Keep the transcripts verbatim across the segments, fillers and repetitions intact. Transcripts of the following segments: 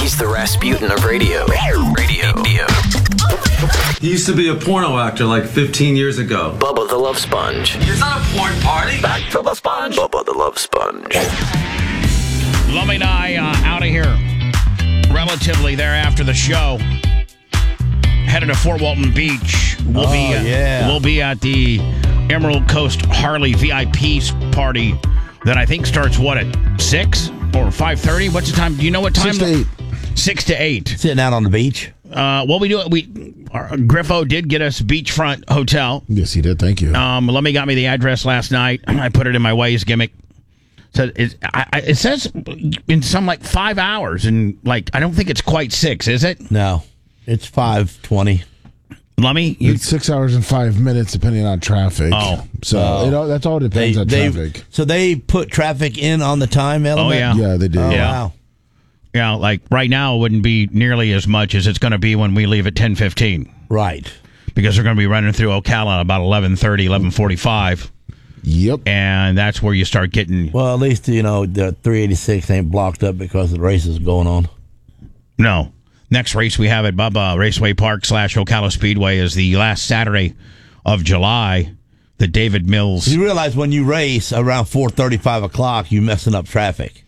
He's the Rasputin of radio. Radio. Radio. He used to be a porno actor like fifteen years ago. Bubba the Love Sponge. It's not a porn party. Back to the sponge. Bubba the Love Sponge. Lummy and I uh, out of here relatively there after the show. Headed to Fort Walton Beach. We'll oh, be uh, yeah. We'll be at the Emerald Coast Harley V I P party that I think starts what at six or five thirty. What's the time? Do you know what time? Six to eight. Six to eight. Sitting out on the beach. Uh, well, we do. We our, Griffo did get us beachfront hotel. Yes, he did. Thank you. Um, Lummy got me the address last night. I put it in my Waze gimmick. So it, I, I, it says in some like five hours, and like I don't think it's quite six, is it? No, it's five twenty. Lummy, you it's six hours and five minutes, depending on traffic. Oh, so oh. it all, that's all depends They, on they, traffic. so they put traffic in on the time element. Oh yeah, Yeah, they did. Oh, Yeah. wow. yeah. Like right now, it wouldn't be nearly as much as it's going to be when we leave at ten fifteen, Right. because they're going to be running through Ocala at about eleven thirty, eleven forty-five, Yep. and that's where you start getting. Well, at least you know the three eighty-six ain't blocked up because the race is going on. No. Next race we have at Bubba Raceway Park slash Ocala Speedway is the last Saturday of July. The David Mills. You realize when you race around four thirty, five o'clock, you're messing up traffic.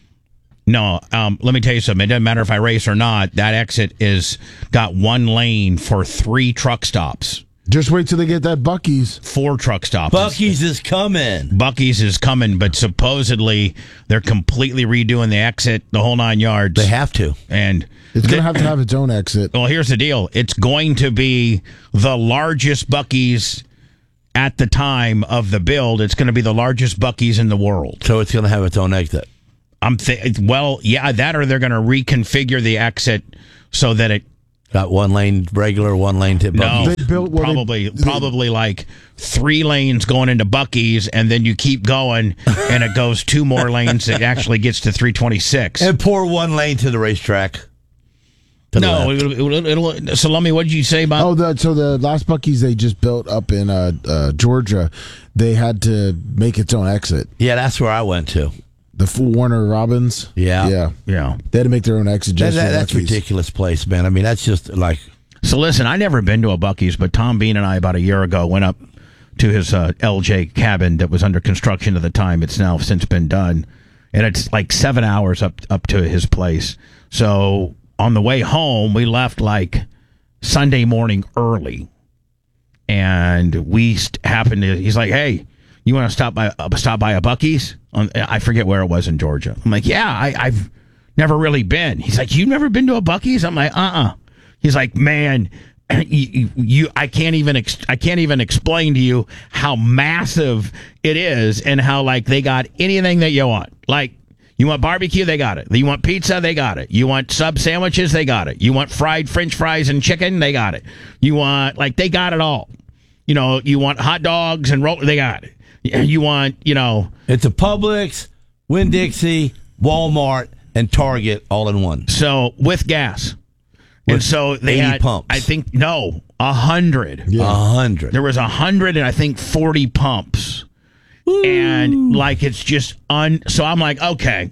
No, um, let me tell you something. It doesn't matter if I race or not. That exit is got one lane for three truck stops. Just wait till they get that Buc-ee's. Four truck stops. Buc-ee's is coming. Buc-ee's is coming, but supposedly they're completely redoing the exit, the whole nine yards. They have to. And It's going to have to have its own exit. well, here's the deal. It's going to be the largest Buc-ee's at the time of the build. It's going to be the largest Buc-ee's in the world. So it's going to have its own exit. I'm th- well, yeah, that or they're going to reconfigure the exit so that it Got one lane regular, one lane tip. no Buc-ee's. They built- well, probably they- probably like three lanes going into Buc-ee's, and then you keep going, and it goes two more lanes. It actually gets to three twenty-six. And pour one lane to the racetrack. To the No, left. it'll, it'll, it'll, so let me. What did you say about? Oh, the, so the last Buc-ee's they just built up in uh, uh, Georgia, they had to make its own exit. Yeah, that's where I went to. The full Warner Robins. Yeah. Yeah. Yeah. They had to make their own exit That, just that, for that's a Buc-ee's. ridiculous place, man. I mean, that's just like So listen, I never been to a Buc-ee's, but Tom Bean and I about a year ago went up to his uh, L J cabin that was under construction at the time. It's now since been done, and it's like seven hours up up to his place. So on the way home, we left like Sunday morning early, and we st- happened to. He's like, "Hey, you want to stop by uh, stop by a Buc-ee's?" On, I forget where it was in Georgia. I'm like, "Yeah, I, I've never really been." He's like, "You've never been to a Buc-ee's?" I'm like, "Uh uh." He's like, "Man, you, you I can't even ex- I can't even explain to you how massive it is, and how like they got anything that you want. Like you want barbecue, they got it. You want pizza, they got it. You want sub sandwiches, they got it. You want fried French fries and chicken, they got it. You want like they got it all. You know, you want hot dogs and roll, they got it. You want, you know, it's a Publix, Winn-Dixie, Walmart, and Target all in one. so with gas." And With so they eighty had, pumps. I think, no, a hundred. A hundred. There was a hundred and I think forty pumps. Ooh. And like, it's just un, so I'm like, okay,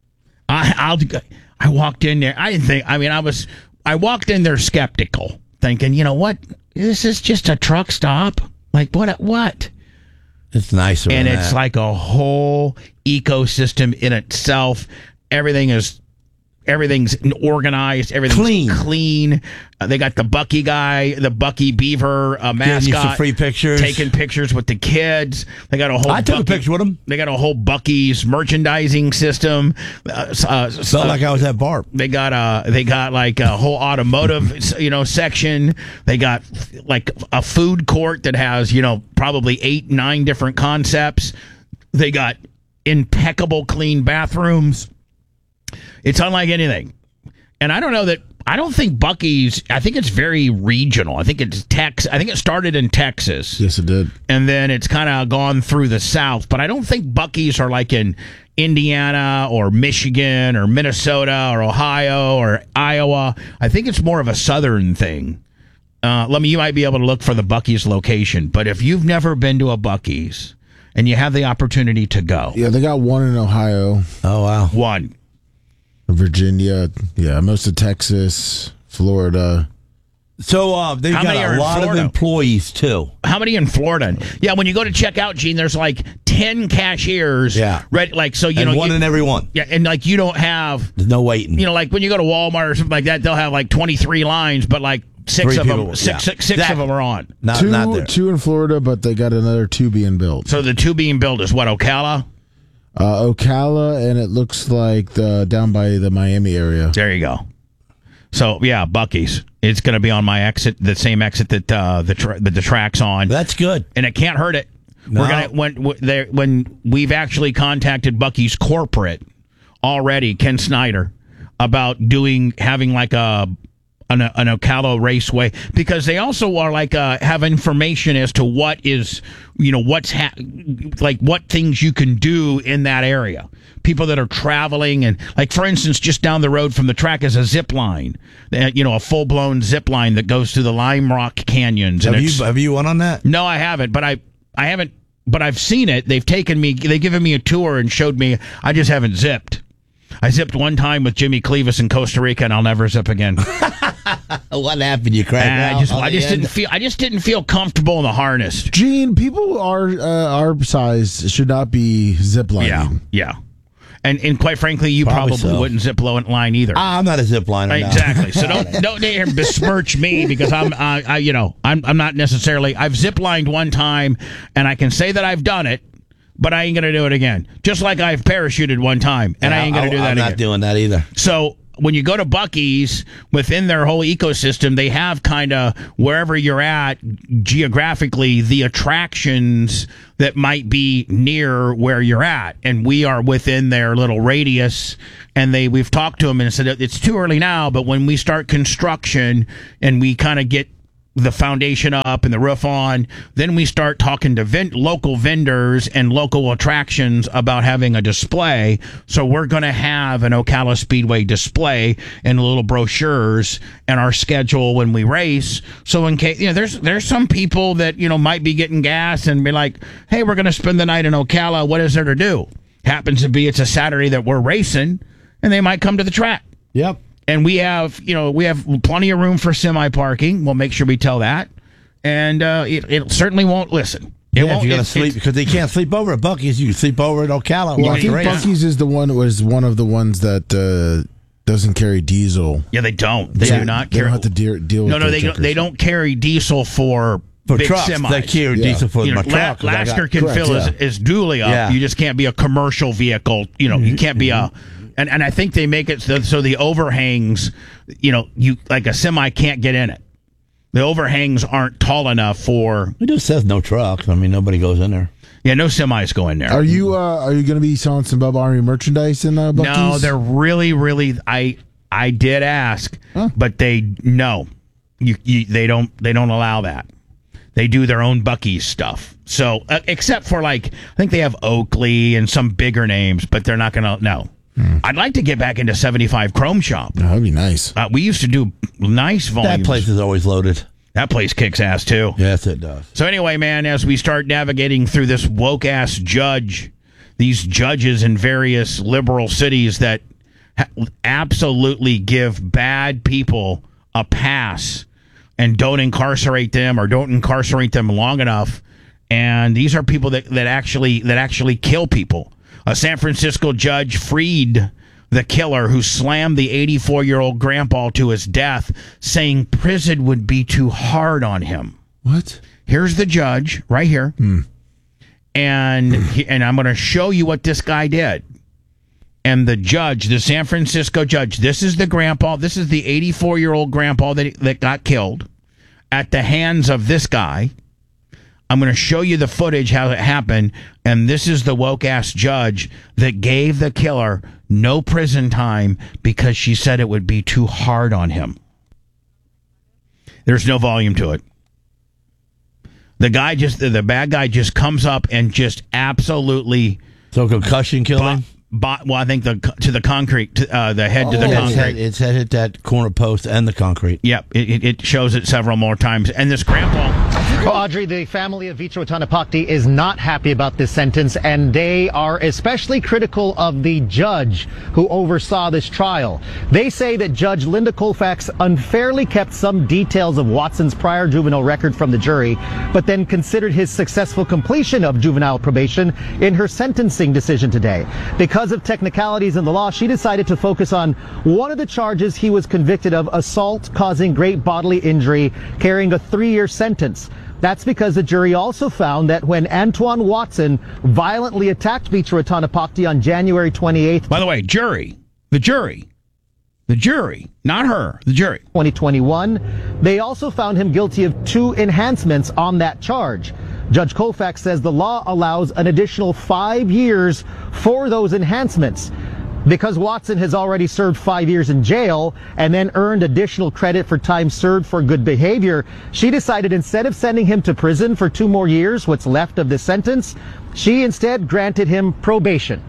I, I'll, I walked in there. I didn't think, I mean, I was, I walked in there skeptical thinking, you know what? This is just a truck stop. Like what, what? It's nicer. And than it's that. like a whole ecosystem in itself. Everything is, everything's organized. Everything's Clean. clean. Uh, they got the Bucky guy, the Bucky Beaver uh, Getting you mascot, some free pictures. taking pictures with the kids. They got a whole. I took a Bucky- picture with them. They got a whole Bucky's merchandising system. Uh, uh, Felt uh, like I was at Barb. they got a they got like a whole automotive you know section. They got like a food court that has you know probably eight nine different concepts. They got impeccable clean bathrooms. It's unlike anything. And I don't know that I don't think Buc-ee's I think it's very regional. I think it's Tex I think it started in Texas. Yes, it did. And then it's kind of gone through the South. But I don't think Buc-ee's are like in Indiana or Michigan or Minnesota or Ohio or Iowa. I think it's more of a Southern thing. Uh, let me, you might be able to look for the Buc-ee's location. But if you've never been to a Buc-ee's and you have the opportunity to go, Yeah, they got one in Ohio. Oh wow. one, A Virginia, yeah, most of Texas, Florida. So uh, they've How got many are a in lot of Florida? employees, too. How many in Florida? Yeah, when you go to check out, Gene, there's like ten cashiers. Yeah. Right, like, so, you and know. one you, in every one. Yeah, and like you don't have, There's no waiting. you know, like when you go to Walmart or something like that, they'll have like twenty-three lines, but like six Three of them, people, six, yeah. six, six Exactly. of them are on. Not, two, not there. two in Florida, but they got another two being built. So the two being built is what, Ocala? Uh, Ocala, and it looks like the down by the Miami area. There you go. So yeah, Buc-ee's. It's going to be on my exit, the same exit that uh, the tra- that the track's on, That's good. and it can't hurt it. No. We're gonna when w- there when we've actually contacted Buc-ee's corporate already, Ken Snyder, about doing having like a an, an Ocala Raceway, because they also are like uh, have information as to what is, you know, what's ha- like what things you can do in that area. People that are traveling, and like for instance, just down the road from the track is a zip line, uh, you know, a full blown zip line that goes through the Lime Rock canyons. And Have it's, you have you went on that? no, I haven't, but I I haven't, but I've seen it. They've taken me, they've given me a tour and showed me. I just haven't zipped. I zipped one time with Jimmy Clevis in Costa Rica, and I'll never zip again. What happened? You cracked I out just, on I the just end? didn't feel, I just didn't feel comfortable in the harness. Gene, people our uh, our size should not be ziplining. Yeah, yeah, and and quite frankly, you Probably probably so. wouldn't zip line either. Ah, I'm not a zip liner. no. Exactly. So don't don't dare besmirch me, because I'm I, I you know I'm I'm not necessarily. I've zip lined one time, and I can say that I've done it, but I ain't gonna do it again. Just like I've parachuted one time, and I ain't gonna do that I'm again. not doing that either. So when you go to Buc-ee's, within their whole ecosystem, they have kind of wherever you're at geographically, the attractions that might be near where you're at, and we are within their little radius. And they, we've talked to them and said it's too early now, but when we start construction and we kind of get the foundation up and the roof on, then we start talking to ven- local vendors and local attractions about having a display. So we're going to have an Ocala Speedway display and little brochures and our schedule when we race. So in case, you know, there's there's some people that, you know, might be getting gas and be like, hey, we're going to spend the night in Ocala. What is there to do? Happens to be it's a Saturday that we're racing, and they might come to the track. Yep. And we have, you know, we have plenty of room for semi parking. We'll make sure we tell that, and uh, it, it certainly won't listen. It Yeah, won't. if you're gonna it- sleep, it- because they can't sleep over at Buc-ee's, you can sleep over at Ocala. Well, I Watch think the race. Buc-ee's is the one was one of the ones that uh, doesn't carry diesel. yeah, they don't. They So do not They carry. don't have to deal, deal with no, no, the they don't. truckers. They don't carry diesel for for big trucks. semis. They carry Yeah. diesel for You know, my La- truck. 'cause I got- Lasker can Correct, fill yeah. his, his dually up. Yeah. You just can't be a commercial vehicle. You know, you can't be a. And, and I think they make it so, so the overhangs, you know, you like a semi can't get in it. The overhangs aren't tall enough for. It just says no trucks. I mean, nobody goes in there. Yeah, no semis go in there. Are you uh, are you going to be selling some Bubba Army merchandise in uh, Buc-ee's? No, they're really, really. I I did ask, Huh? but they no, you, you they don't they don't allow that. They do their own Buc-ee's stuff. So uh, except for like I think they have Oakley and some bigger names, but they're not gonna no. Hmm. I'd like to get back into seventy-five Chrome Shop. Oh, that'd be nice. Uh, we used to do nice volumes. That place is always loaded. That place kicks ass too. Yes, it does. So anyway, man, as we start navigating through this woke ass judge, these judges in various liberal cities that ha- absolutely give bad people a pass and don't incarcerate them or don't incarcerate them long enough, and these are people that, that actually that actually kill people. A San Francisco judge freed the killer who slammed the eighty-four-year-old grandpa to his death, saying prison would be too hard on him. What? Here's the judge right here, and he, and I'm going to show you what this guy did. And the judge, the San Francisco judge, this is the grandpa. This is the eighty-four-year-old grandpa that that got killed at the hands of this guy. I'm going to show you the footage how it happened, and this is the woke ass judge that gave the killer no prison time because she said it would be too hard on him. There's no volume to it. The guy just, the bad guy just comes up and just absolutely So concussion killing? bo- well, I think the to the concrete, to, uh, the head to the Yeah, concrete. it's had, it's had hit that corner post and the concrete. Yep, it, it- it shows it several more times. And this grandpa, Well, Audrey, the family of Vitro Tanapakti is not happy about this sentence, and they are especially critical of the judge who oversaw this trial. They say that Judge Linda Colfax unfairly kept some details of Watson's prior juvenile record from the jury, but then considered his successful completion of juvenile probation in her sentencing decision today. Because of technicalities in the law, she decided to focus on one of the charges he was convicted of, assault causing great bodily injury, carrying a three-year sentence. That's because the jury also found that when Antoine Watson violently attacked Vitro Tanapakti on January twenty-eighth, by the way, jury, the jury, the jury, not her, the jury. twenty twenty-one, they also found him guilty of two enhancements on that charge. Judge Colfax says the law allows an additional five years for those enhancements. Because Watson has already served five years in jail and then earned additional credit for time served for good behavior, she decided instead of sending him to prison for two more years, what's left of the sentence, she instead granted him probation.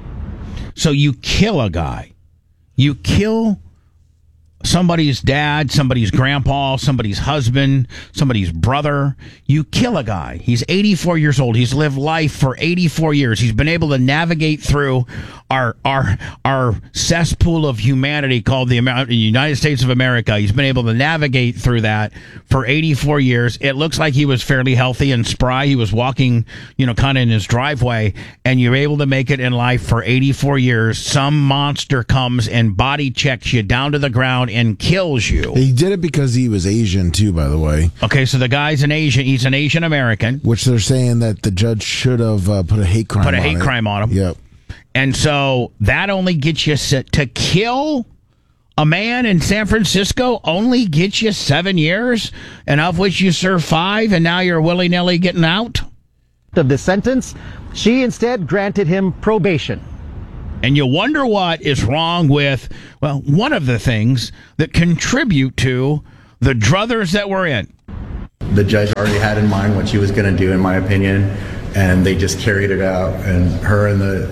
So you kill a guy, you kill somebody's dad, somebody's grandpa, somebody's husband, somebody's brother. You kill a guy. He's eighty-four years old. He's lived life for eighty-four years. He's been able to navigate through our our our cesspool of humanity called the Amer- United States of America. He's been able to navigate through that for eighty-four years. It looks like he was fairly healthy and spry. He was walking, you know, kind of in his driveway, and you're able to make it in life for eighty-four years. Some monster comes and body checks you down to the ground and kills you. He did it because he was Asian too, by the way. Okay, so the guy's an Asian. He's an Asian American. Which they're saying that the judge should have uh, put a hate crime. Put a on hate it. crime on him. Yep. And so that only gets you set to kill a man in San Francisco. Only gets you seven years, and of which you serve five, and now you're willy nilly getting out. Of the sentence, she instead granted him probation. And you wonder what is wrong with, well, one of the things that contribute to the druthers that we're in. The judge already had in mind what she was going to do, in my opinion, and they just carried it out. And her and the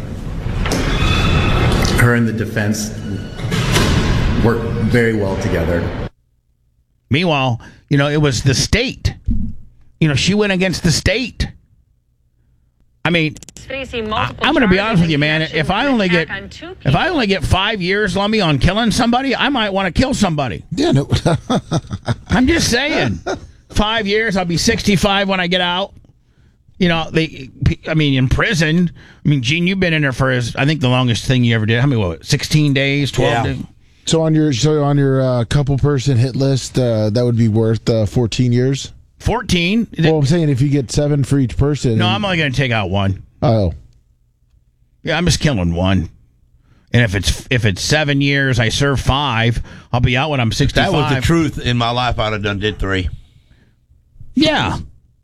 her and the defense worked very well together. Meanwhile, you know, it was the state. You know, she went against the state. I mean, I, I'm going to be honest with you, man. If I only get if I only get five years, Lummy, on killing somebody, I might want to kill somebody. Yeah, no. I'm just saying. Five years, I'll be sixty-five when I get out. You know, they. I mean, in prison. I mean, Gene, you've been in there for his. I think the longest thing you ever did. How many? What? Sixteen days, twelve Yeah. days. So on your so on your uh, couple person hit list, uh, that would be worth uh, fourteen years. Fourteen. Well, I'm saying if you get seven for each person. No, and- I'm only going to take out one. Oh. Yeah, I'm just killing one. And if it's if it's seven years, I serve five. I'll be out when I'm sixty-five. That was the truth in my life. I'd have done did three. Yeah.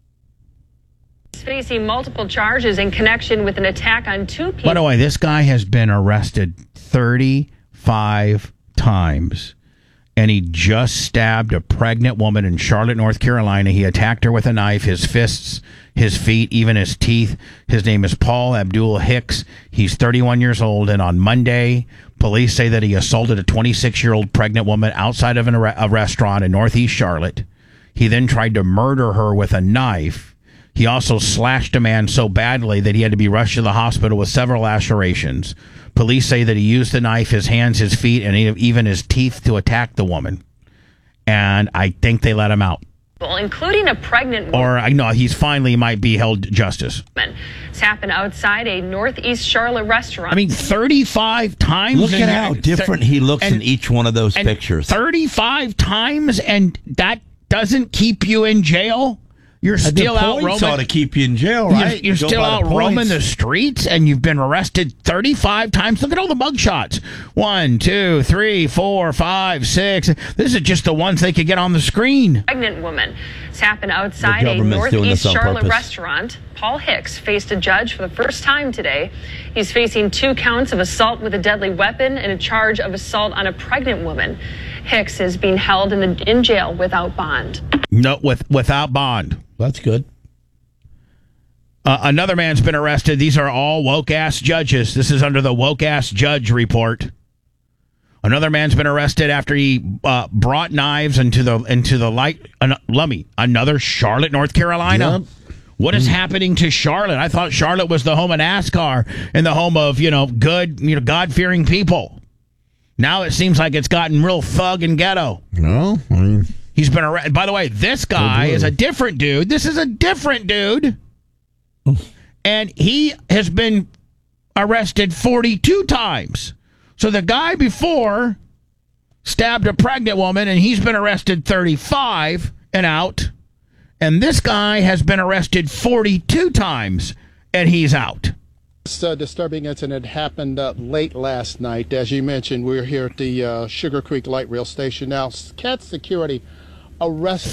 He's facing multiple charges in connection with an attack on two people. By the way, this guy has been arrested thirty-five times, and he just stabbed a pregnant woman in Charlotte, North Carolina. He attacked her with a knife, his fists, his feet, even his teeth. His name is Paul Abdul Hicks. He's thirty-one years old, and on Monday, police say that he assaulted a twenty-six-year-old pregnant woman outside of an, a restaurant in Northeast Charlotte. He then tried to murder her with a knife. He also slashed a man so badly that he had to be rushed to the hospital with several lacerations. Police say that he used the knife, his hands, his feet, and even his teeth to attack the woman. And I think they let him out. Including a pregnant woman. Or I know he's finally might be held justice. It's happened outside a Northeast Charlotte restaurant. I mean, thirty-five times. Look at how different he looks and, in each one of those and pictures. thirty-five times, and that doesn't keep you in jail. You're still out roaming. Ought to keep you in jail, right? You're, you're Go still by out the roaming points. the streets, and you've been arrested thirty-five times. Look at all the mug shots. One, two, three, four, five, six. This is just the ones they could get on the screen. Pregnant woman. It's happened outside The a government's doing Northeast this on Charlotte purpose. restaurant. Paul Hicks faced a judge for the first time today. He's facing two counts of assault with a deadly weapon and a charge of assault on a pregnant woman. Hicks is being held in the in jail without bond. No, with without bond. That's good. Uh, another man's been arrested. These are all woke-ass judges. This is under the woke-ass judge report. Another man's been arrested after he uh, brought knives into the into the light. Uh, Lummy, another Charlotte, North Carolina. Yep. What is happening to Charlotte? I thought Charlotte was the home of NASCAR and the home of, you know, good, you know, God-fearing people. Now it seems like it's gotten real thug and ghetto. No, I mean, he's been arrested. By the way, this guy is a different dude. This is a different dude. And he has been arrested forty-two times. So the guy before stabbed a pregnant woman, and he's been arrested thirty-five and out. And this guy has been arrested forty-two times, and he's out. This uh, disturbing incident happened uh, late last night. As you mentioned, we're here at the uh, Sugar Creek Light Rail Station. Now, Cat Security arrested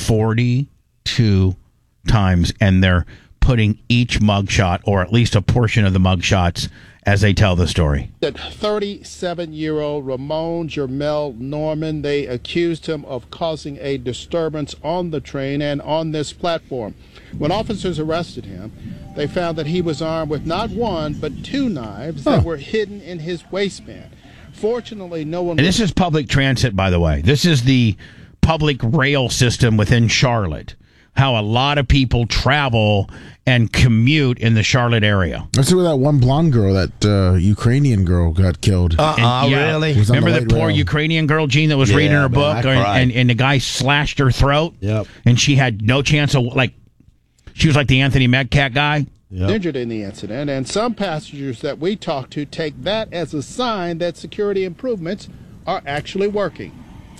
forty-two times, and they're putting each mugshot, or at least a portion of the mugshots, as they tell the story. That thirty-seven-year-old Ramon Jermel Norman, they accused him of causing a disturbance on the train and on this platform. When officers arrested him, they found that he was armed with not one, but two knives huh. that were hidden in his waistband. Fortunately, no one... And this is public transit, by the way. This is the public rail system within Charlotte. How a lot of people travel and commute in the Charlotte area. That's where that one blonde girl, that uh, Ukrainian girl, got killed. Uh-uh, And, yeah, really? Remember the, the poor rail. Ukrainian girl, Gene, that was Yeah, reading her man, book, I and, cried. and, and the guy slashed her throat? Yep. And she had no chance of, like, she was like the Anthony Medcat guy? Yep. injured in the incident, and some passengers that we talked to take that as a sign that security improvements are actually working.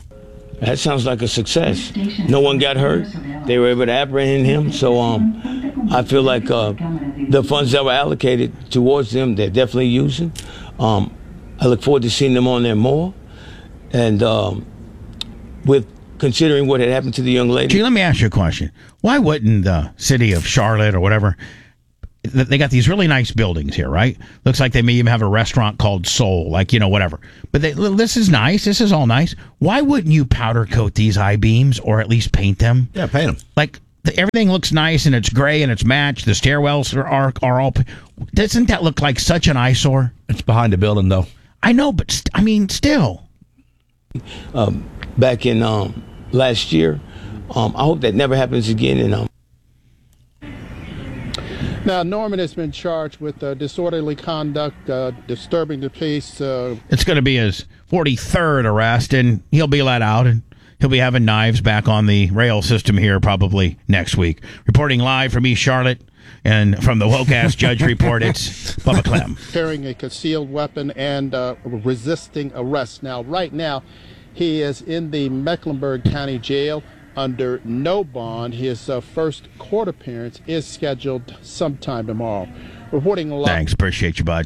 That sounds like a success. No one got hurt. They were able to apprehend him. So um, I feel like uh, the funds that were allocated towards them, they're definitely using. Um, I look forward to seeing them on there more. And um, with considering what had happened to the young lady. Gee, let me ask you a question. Why wouldn't the city of Charlotte or whatever, they got these really nice buildings here, right? Looks like they may even have a restaurant called Soul, like, you know, whatever. But they, this is nice. This is all nice. Why wouldn't you powder coat these I-beams or at least paint them? Yeah, paint them. Like, the, everything looks nice and it's gray and it's matched. The stairwells are, are, are all... Doesn't that look like such an eyesore? It's behind the building, though. I know, but, st- I mean, still. Um, back in um, last year, um, I hope that never happens again. And um, Now, Norman has been charged with uh, disorderly conduct, uh, disturbing the peace. Uh, It's going to be his forty-third arrest, and he'll be let out, and he'll be having knives back on the rail system here probably next week. Reporting live from East Charlotte and from the woke-ass judge report, it's Bubba Clem. carrying a concealed weapon and uh, resisting arrest. Now, right now, he is in the Mecklenburg County Jail under no bond. His uh, first court appearance is scheduled sometime tomorrow. Reporting live. Thanks. Appreciate you, bud.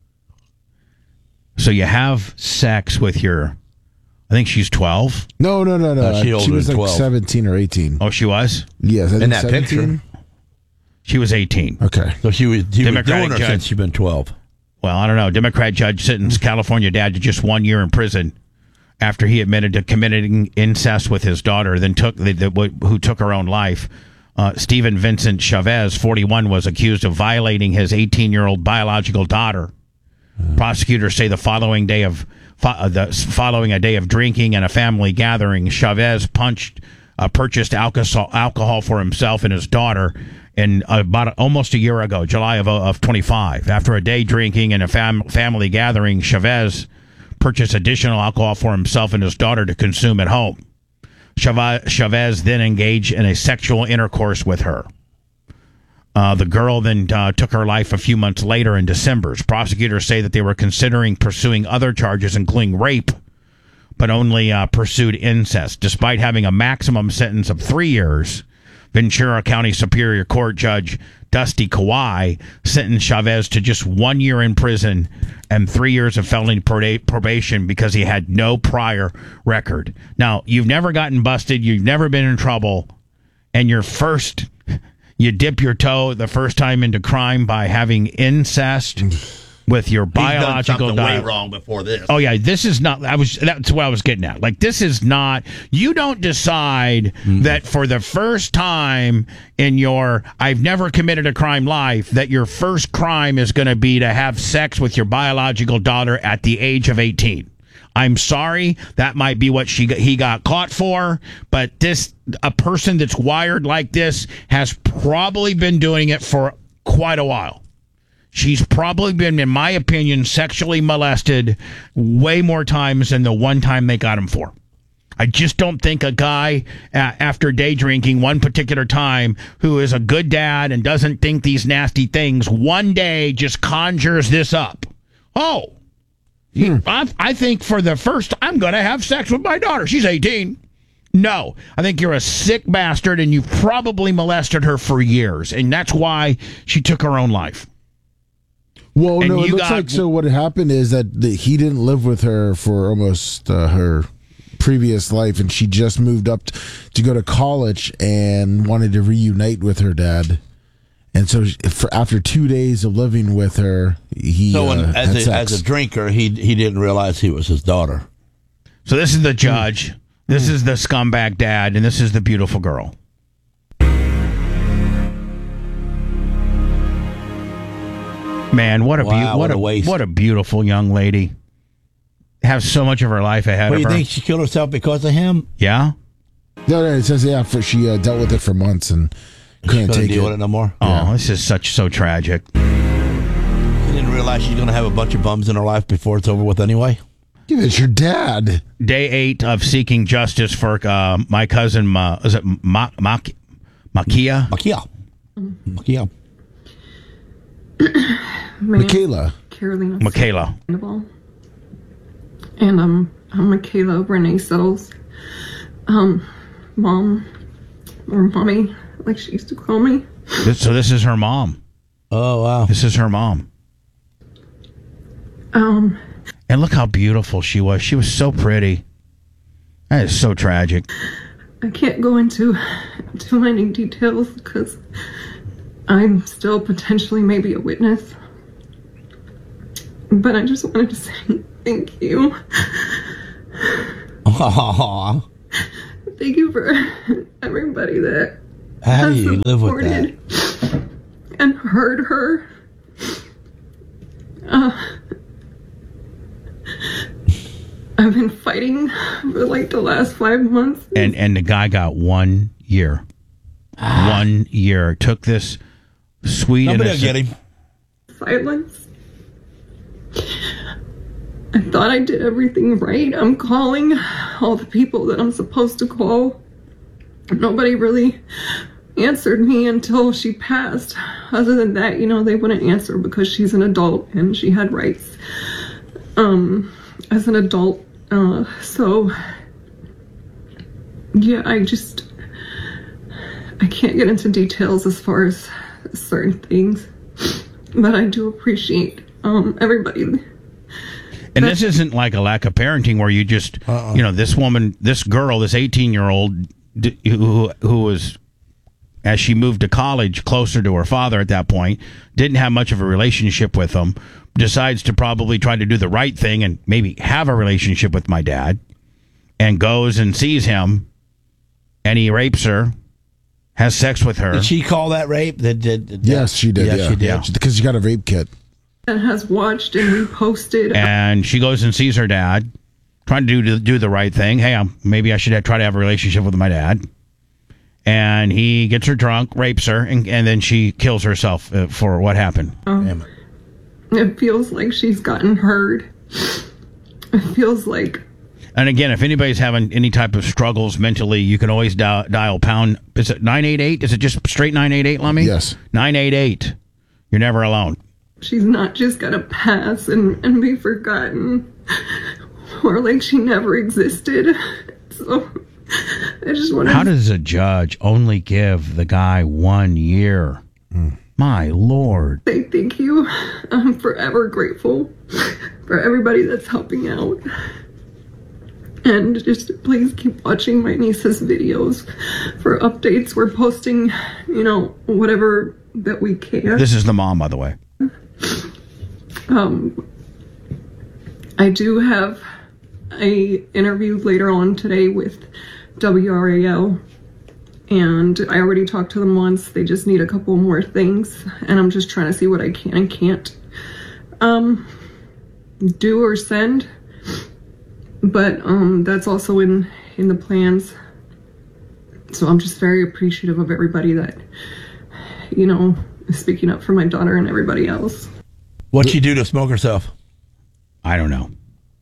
So you have sex with your, I think she's twelve. No, no, no, no. Uh, she she older was than like twelve. seventeen or eighteen. Oh, she was? Yes, I In think that seventeen. picture. She was eighteen. Okay. So she was, he was Democratic doing her judge. since she's been twelve. Well, I don't know. Democrat judge sentenced California dad to just one year in prison after he admitted to committing incest with his daughter, then took the, the, who took her own life. Uh, Stephen Vincent Chavez, forty-one, was accused of violating his eighteen-year-old biological daughter. Prosecutors say the following day of fo- uh, the following a day of drinking and a family gathering, Chavez punched, uh, purchased alcohol alcohol for himself and his daughter. In uh, about almost a year ago, July of of twenty-five, after a day drinking and a fam- family gathering, Chavez purchased additional alcohol for himself and his daughter to consume at home. Chavez then engaged in a sexual intercourse with her. Uh, the girl then uh, took her life a few months later in December. Prosecutors say that they were considering pursuing other charges, including rape, but only uh, pursued incest. Despite having a maximum sentence of three years, Ventura County Superior Court Judge Dusty Kawai sentenced Chavez to just one year in prison and three years of felony probation because he had no prior record. Now, you've never gotten busted, you've never been in trouble, and your first, you dip your toe the first time into crime by having incest with your He's done biological something way daughter. wrong before this. Oh yeah, this is not. I was. That's what I was getting at. Like this is not. You don't decide Mm-hmm. that for the first time in your I've never committed a crime life that your first crime is going to be to have sex with your biological daughter at the age of eighteen. I'm sorry, that might be what she got, he got caught for, but this a person that's wired like this has probably been doing it for quite a while. She's probably been, in my opinion, sexually molested way more times than the one time they got him for. I just don't think a guy, uh, after day drinking one particular time, who is a good dad and doesn't think these nasty things, one day just conjures this up. Oh, hmm. I, I think for the first, I'm going to have sex with my daughter. She's eighteen. No, I think you're a sick bastard, and you've probably molested her for years, and that's why she took her own life. Well, And no, it you looks got- like so. What happened is that the, he didn't live with her for almost uh, her previous life, and she just moved up t- to go to college and wanted to reunite with her dad. And so, she- for after two days of living with her, he So, uh, when, had as, a, sex. as a drinker, he he didn't realize he was his daughter. So this is the judge, this is the scumbag dad, and this is the beautiful girl. Man, what a Wow, beau- what, what a, a waste. what a beautiful young lady. Has so much of her life ahead What of do you her. think? She killed herself because of him? Yeah. No, no, it says yeah. For, she uh, dealt with it for months and couldn't Couldn't take deal it. with it no more. Oh, this is such so tragic. She didn't realize she's going to have a bunch of bums in her life before it's over with anyway. Yeah, it's your dad. Day eight of seeking justice for uh, my cousin. Ma, is it Ma, Ma, Makia? Makia. Makia. Michaela. Carolina Michaela. Sandoval. And um, I'm Michaela Renee Settles. Um, mom, or mommy, like she used to call me. This, so this is her mom. Oh, wow. This is her mom. Um, And look how beautiful she was. She was so pretty. That is so tragic. I can't go into too many details because I'm still potentially maybe a witness. But I just wanted to say thank you. Aww. Thank you for everybody that How do has you live with that? supported and heard her. Uh, I've been fighting for like the last five months. And and the guy got one year. One year. Took this sweet Somebody will innocent. get him. Silence. I thought I did everything right. I'm calling all the people that I'm supposed to call. Nobody really answered me until she passed. Other than that, you know, they wouldn't answer because she's an adult and she had rights um, as an adult. Uh, so, yeah, I just, I can't get into details as far as certain things, but I do appreciate um, everybody. And this isn't like a lack of parenting where you just, Uh-uh. you know, this woman, this girl, this eighteen-year-old d- who, who was, as she moved to college closer to her father at that point, didn't have much of a relationship with him, decides to probably try to do the right thing and maybe have a relationship with my dad, and goes and sees him, and he rapes her, has sex with her. Did she call that rape? Did, did, did Yes, she did. Yes, yeah, she did. Yeah, because she got a rape kit. That has watched and reposted. And she goes and sees her dad, trying to do do the right thing. Hey, I'm, maybe I should have, try to have a relationship with my dad. And he gets her drunk, rapes her, and, and then she kills herself uh, for what happened. Um, Damn it. It feels like she's gotten heard. It feels like And again, if anybody's having any type of struggles mentally, you can always dial, dial pound. Is it nine eight eight? Is it just straight nine eight eight, Lummy? Yes. nine eight eight. You're never alone. she's not just gonna pass and, and be forgotten, or like she never existed. So I just want to. How does a judge only give the guy one year? Mm. My Lord. say thank you. I'm forever grateful for everybody that's helping out. And just please keep watching my niece's videos for updates. We're posting, you know, whatever that we can. This is the mom, by the way. Um, I do have a interview later on today with W R A L, and I already talked to them once. They just need a couple more things, and I'm just trying to see what I can and can't um, do or send. But um, that's also in, in the plans. So I'm just very appreciative of everybody that, you know, is speaking up for my daughter and everybody else. What'd she do to smoke herself? I don't know.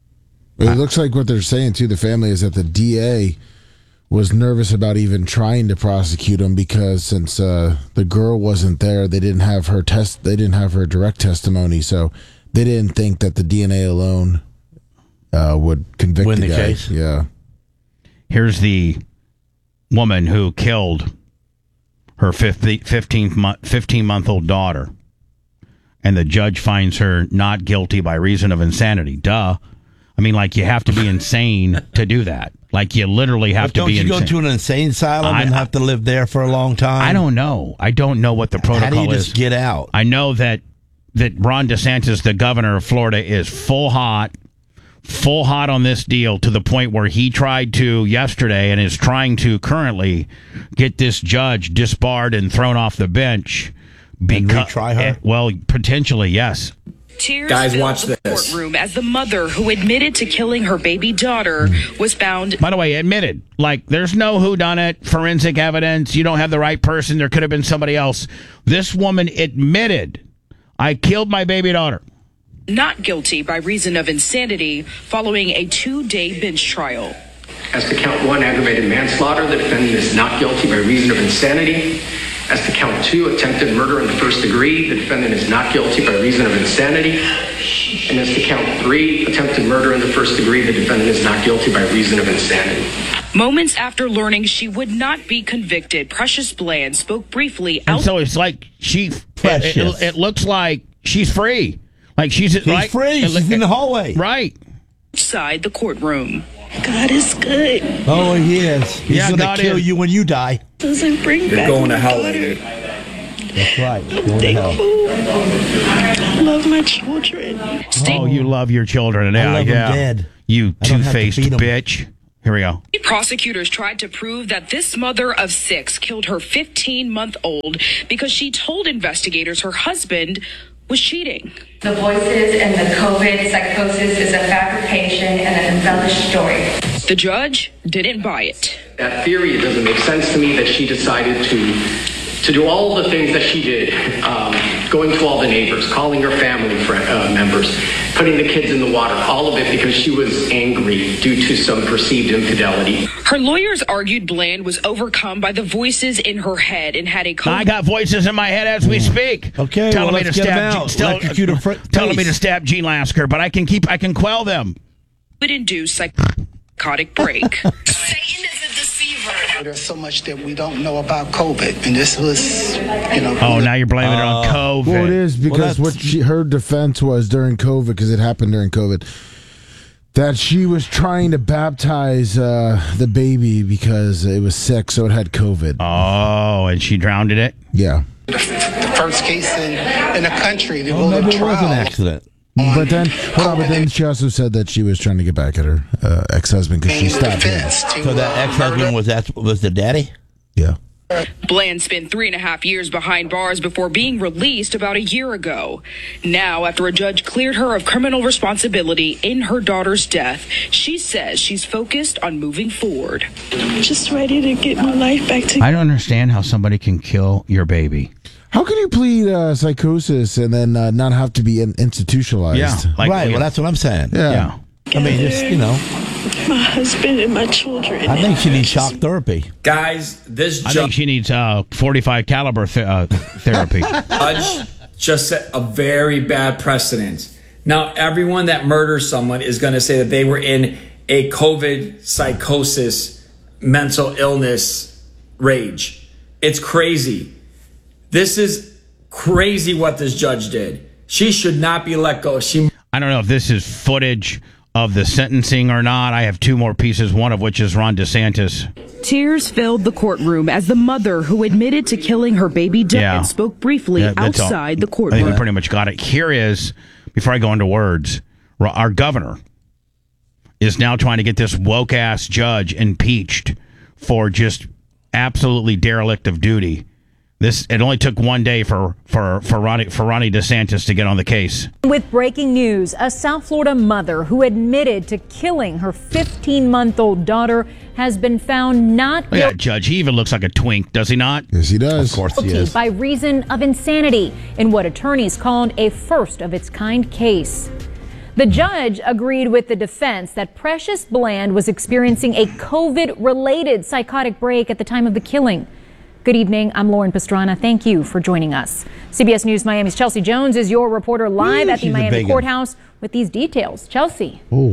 It looks like what they're saying to the family is that the D A was nervous about even trying to prosecute him because since uh, the girl wasn't there, they didn't have her test. They didn't have her direct testimony, so they didn't think that the D N A alone uh, would convict Win the, the guy. case. Yeah. Here's the woman who killed her fifteen month fifteen month old daughter, and the judge finds her not guilty by reason of insanity. Duh. I mean, like, you have to be insane to do that. Like, you literally have But to don't be you insane. go to an insane asylum I- and have to live there for a long time? I don't know. I don't know what the protocol How do you is. just get out? I know that that Ron DeSantis, the governor of Florida, is full hot, full hot on this deal to the point where he tried to yesterday and is trying to currently get this judge disbarred and thrown off the bench. Because, retry her? eh, well, potentially, yes. Tears Guys, filled watch the this. courtroom as the mother who admitted to killing her baby daughter was found. By the way, admitted. Like, there's no whodunit, forensic evidence. You don't have the right person. There could have been somebody else. This woman admitted, I killed my baby daughter. Not guilty by reason of insanity following a two-day bench trial. As to count one, aggravated manslaughter, the defendant is not guilty by reason of insanity. As to count two, attempted murder in the first degree, the defendant is not guilty by reason of insanity. And as to count three, attempted murder in the first degree, the defendant is not guilty by reason of insanity. Moments after learning she would not be convicted, Precious Bland spoke briefly And out. so it's like she, it, Precious. it, it looks like she's free. Like she's, She's right? free. She's in the hallway. Right. Outside the courtroom. God is good. Oh, he is. He's Yeah, going to God kill is. you when you die. Doesn't bring You're back going my to hell, daughter. lady. That's right. Going to hell. I love my children. Oh, you love your children. Yeah, I love 'em yeah. dead. You I don't have to two-faced feed 'em. bitch. Here we go. Prosecutors tried to prove that this mother of six killed her fifteen-month-old because she told investigators her husband was cheating. The voices and the COVID psychosis is a fabrication and an embellished story. The judge didn't buy it. That theory, it doesn't make sense to me that she decided to to do all the things that she did, um, going to all the neighbors, calling her family friend, uh, members, putting the kids in the water, all of it because she was angry due to some perceived infidelity. Her lawyers argued Bland was overcome by the voices in her head and had a co- I got voices in my head as we speak. Okay, telling well, me let's to get 'em stab, out. still- Electrocute her fr- telling me face. to stab Gene Lasker, but I can keep, I can quell them. would induce psychotic break. There's so much that we don't know about COVID, and this was, you know. Oh, now you're blaming it on COVID. Well, it is Well, because that's- what she, her defense was during COVID, because it happened during COVID, that she was trying to baptize uh, the baby because it was sick, so it had COVID. Oh, and she drowned in it? Yeah. The, the first case in, in the country to Well, go to maybe it was an trial. accident. But then, hold on, but then she also said that she was trying to get back at her uh, ex-husband because she stabbed him. Defense to, So that uh, ex-husband murder. was that was the daddy? Yeah. Bland spent three and a half years behind bars before being released about a year ago. Now, after a judge cleared her of criminal responsibility in her daughter's death, she says she's focused on moving forward. I'm just ready to get my life back together. I don't understand how somebody can kill your baby. How can you plead uh, psychosis and then uh, not have to be in- institutionalized? Yeah. Like, right. you Well, know, that's what I'm saying. Yeah. yeah. I mean, just, you know, My husband and my children. I think she needs shock therapy. Guys, this I judge think she needs uh, forty-five caliber th- uh, therapy. just set a very bad precedent. Now, everyone that murders someone is going to say that they were in a COVID psychosis, mental illness rage. It's crazy. This is crazy what this judge did. She should not be let go. She. I don't know if this is footage of the sentencing or not. I have two more pieces, one of which is Ron DeSantis. Tears filled the courtroom as the mother who admitted to killing her baby dad Yeah. spoke briefly Yeah, that's all. outside the I think courtroom. we pretty much got it. Here is before I go into words, our governor is now trying to get this woke-ass judge impeached for just absolutely derelict of duty. This it only took one day for for for Ronnie, for Ronnie DeSantis to get on the case. With breaking news, a South Florida mother who admitted to killing her fifteen-month-old daughter has been found not Look at that judge. He even looks like a twink, does he not? Yes, he does. Of course he guilty is. by reason of insanity in what attorneys called a first-of-its-kind case. The judge agreed with the defense that Precious Bland was experiencing a COVID-related psychotic break at the time of the killing. Good evening. I'm Lauren Pastrana. Thank you for joining us. C B S News Miami's Chelsea Jones is your reporter live Ooh, at the she's a Miami big courthouse with these details. Chelsea. Oh.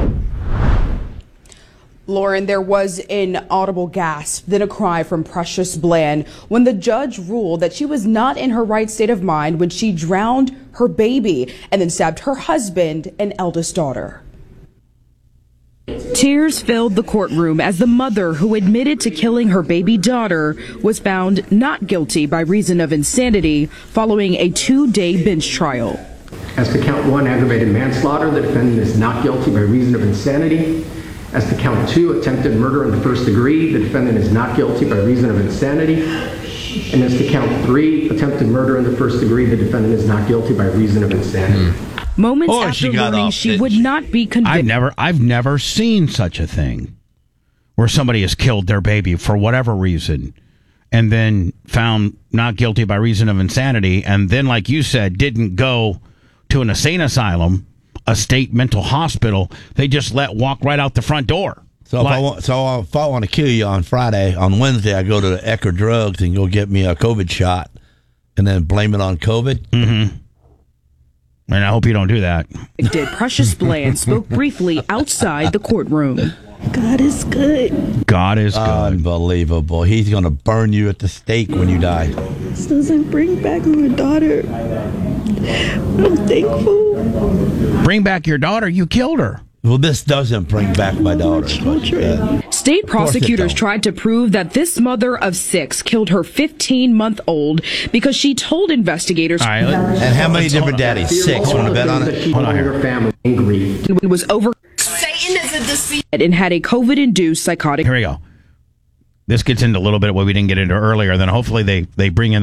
Lauren, there was an audible gasp, then a cry from Precious Bland when the judge ruled that she was not in her right state of mind when she drowned her baby and then stabbed her husband and eldest daughter. Tears filled the courtroom as the mother who admitted to killing her baby daughter was found not guilty by reason of insanity following a two-day bench trial. As to count one, aggravated manslaughter, the defendant is not guilty by reason of insanity. As to count two, attempted murder in the first degree, the defendant is not guilty by reason of insanity. And as to count three, attempted murder in the first degree, the defendant is not guilty by reason of insanity. Moments Boy, after she got learning off, she didn't would she? not be convicted. I've never, I've never seen such a thing where somebody has killed their baby for whatever reason and then found not guilty by reason of insanity. And then, like you said, didn't go to an insane asylum, a state mental hospital. They just let walk right out the front door. So if, I want, so if I want to kill you on Friday, on Wednesday, I go to Ecker Drugs and go get me a COVID shot and then blame it on COVID? Mm-hmm. And I hope you don't do that. Did Precious Bland spoke briefly outside the courtroom. God is good. God is good. Unbelievable. He's going to burn you at the stake when you die. This doesn't bring back my daughter. I'm thankful. Bring back your daughter. You killed her. Well, this doesn't bring back my daughter. State prosecutors tried to prove that this mother of six killed her fifteen-month-old because she told investigators. All right, and how many different daddies? Six. Want to bet on it? Hold on here. Family angry. It was over. Satan is a deceiver. And had a COVID-induced psychotic. Here we go. This gets into a little bit of what we didn't get into earlier. Then hopefully they, they bring in